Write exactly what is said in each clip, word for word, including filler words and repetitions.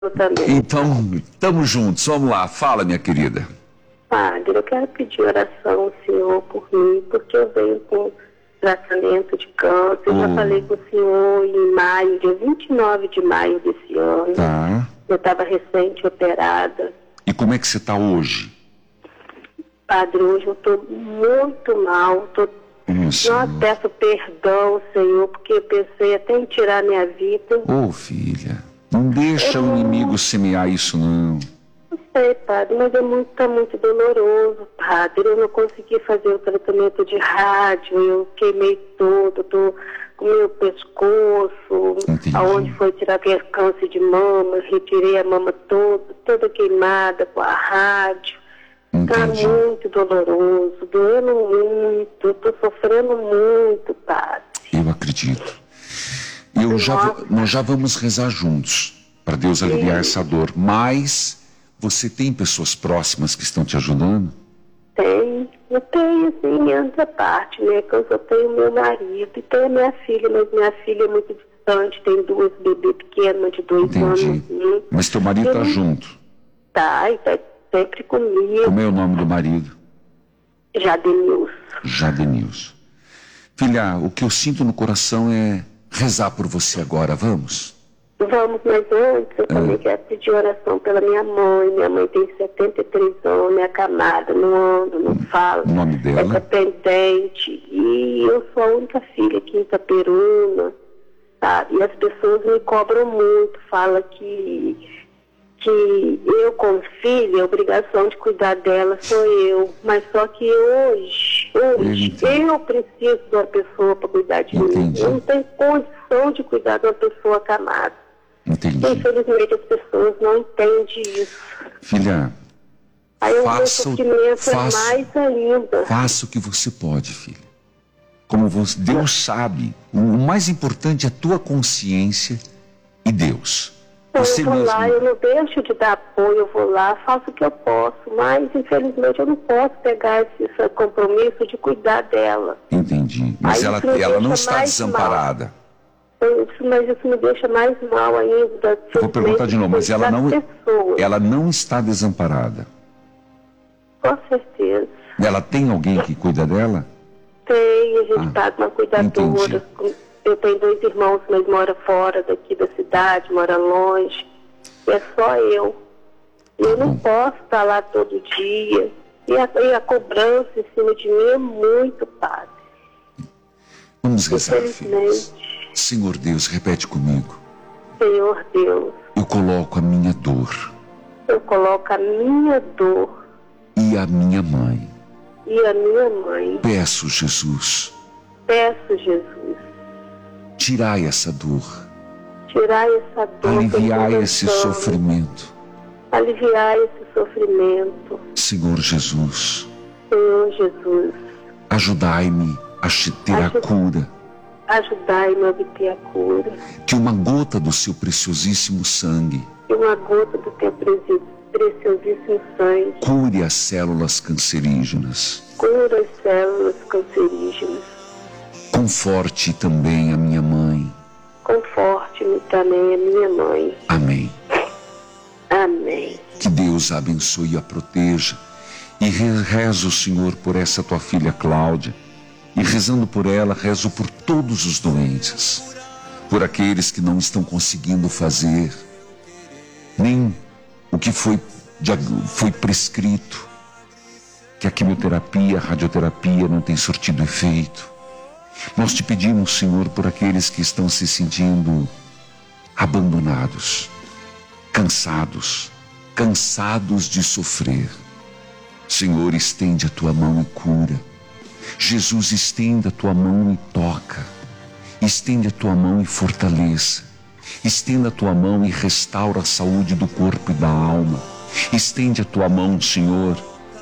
também. Então, estamos juntos. Vamos lá. Fala, minha querida. Padre, eu quero pedir oração ao senhor por mim, porque eu venho com tratamento de câncer. Eu já Oh. falei com o senhor em maio, dia vinte e nove de maio desse ano. Tá. Eu estava recente operada. E como é que você está hoje? Padre, hoje eu estou muito mal. Tô... Isso. Nossa, peço perdão, Senhor, porque eu pensei até em tirar minha vida. Ô, oh, filha, não deixa o inimigo semear isso, não. Não sei, padre, mas é muito, tá muito doloroso, padre. Eu não consegui fazer o tratamento de rádio, eu queimei todo, tô com meu pescoço, Entendi. aonde foi tirar aquele câncer de mama, retirei a mama toda, toda queimada com a rádio. Tá Entendi. muito doloroso, doendo muito, eu tô sofrendo muito, padre. Eu acredito. Eu já, vou- nós já vamos rezar juntos para Deus aliviar essa dor. Mas você tem pessoas próximas que estão te ajudando? Tem, eu tenho, assim, em outra parte, né? Que eu só tenho meu marido e tenho a minha filha, mas minha filha é muito distante, tem duas bebês pequenas de dois Entendi. anos. Né? Mas teu marido Eu está não- junto. Tá, e tá sempre comigo. Como é o nome do marido? Jadenilson. Jadenilson. Filha, o que eu sinto no coração é rezar por você agora, vamos? Vamos, mas antes eu também quero pedir oração pela minha mãe. Minha mãe tem setenta e três anos, é acamada, não anda, não fala. O nome É dela? dependente. E eu sou a única filha aqui em Itaperuna, sabe? E as pessoas me cobram muito, falam que, que eu, como filha, a obrigação de cuidar dela sou eu. Mas só que hoje, hoje, Eita. eu preciso de uma pessoa para cuidar de Entendi. mim. Eu não tenho condição de cuidar de uma pessoa acamada. Entendi. Infelizmente as pessoas não entendem isso. Filha, Aí o meu faça o, sofrimento faça, é mais ainda. faça o que você pode, filha. Como você, Deus sabe, o mais importante é a tua consciência e Deus. Então, Você eu vou mesmo. lá, eu não deixo de dar apoio, eu vou lá, faço o que eu posso, mas infelizmente eu não posso pegar esse, esse compromisso de cuidar dela. Entendi. Mas Aí ela, isso me ela não deixa está mais desamparada. Eu- isso- mas isso me deixa mais mal ainda. Vou perguntar de novo, mas ela não, Pessoas. ela não está desamparada. Com certeza. Ela tem alguém que cuida dela? Tem, a gente Ah, paga uma cuidadora. Eu tenho dois irmãos, mas moram fora daqui da cidade, moram longe. E é só eu. E eu não posso estar lá todo dia. E a, e a cobrança em cima de mim é muito, padre. Vamos rezar, filhos. Infelizmente, Senhor Deus, repete comigo. Senhor Deus, Eu coloco a minha dor eu coloco a minha dor e a minha mãe. e a minha mãe. Peço, Jesus, Peço, Jesus, tirai essa dor, tirar essa dor. aliviai que eu tô esse passando. sofrimento. Aliviar esse sofrimento. Senhor Jesus, Senhor Jesus, ajudai-me a te- ter a Ajuda. cura, ajudai-me a obter a cura. que uma gota do seu preciosíssimo sangue E uma gota do teu preci- preciosíssimo sangue cure as células cancerígenas. cura as células cancerígenas. Conforte também a minha mãe. Conforte-me também a minha mãe. Amém. Amém. Que Deus a abençoe e a proteja. E re- rezo, Senhor, por essa tua filha Cláudia. E rezando por ela, rezo por todos os doentes. Por aqueles que não estão conseguindo fazer nem o que foi, diag- foi prescrito. Que a quimioterapia, a radioterapia não tem surtido efeito. Nós te pedimos, Senhor, por aqueles que estão se sentindo abandonados, cansados, cansados de sofrer. Senhor, estende a tua mão e cura. Jesus, estende a tua mão e toca. Estende a tua mão e fortaleça. Estenda a tua mão e restaura a saúde do corpo e da alma. Estende a tua mão, Senhor,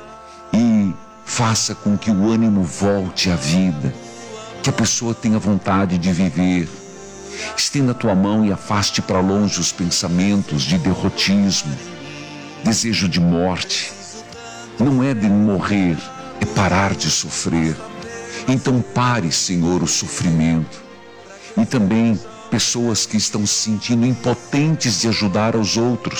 e faça com que o ânimo volte à vida, que a pessoa tenha vontade de viver. Estenda a tua mão e afaste para longe os pensamentos de derrotismo, desejo de morte. Não é de morrer, é parar de sofrer. Então pare, Senhor, o sofrimento. E também pessoas que estão se sentindo impotentes de ajudar aos outros.